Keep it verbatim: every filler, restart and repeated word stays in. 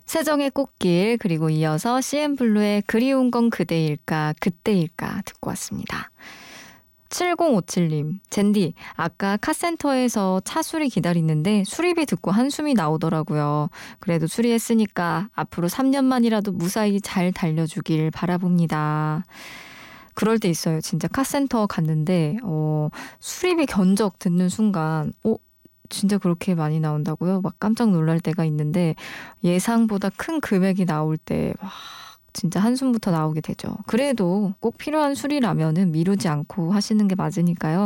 세정의 꽃길 그리고 이어서 씨엔블루의 그리운 건 그대일까 그때일까 듣고 왔습니다. 칠공오칠님 젠디 아까 카센터에서 차 수리 기다리는데 수리비 듣고 한숨이 나오더라고요. 그래도 수리했으니까 앞으로 삼 년만이라도 무사히 잘 달려주길 바라봅니다. 그럴 때 있어요. 진짜 카센터 갔는데 어, 수리비 견적 듣는 순간 어? 진짜 그렇게 많이 나온다고요? 막 깜짝 놀랄 때가 있는데 예상보다 큰 금액이 나올 때 와, 진짜 한숨부터 나오게 되죠. 그래도 꼭 필요한 수리라면은 미루지 않고 하시는 게 맞으니까요.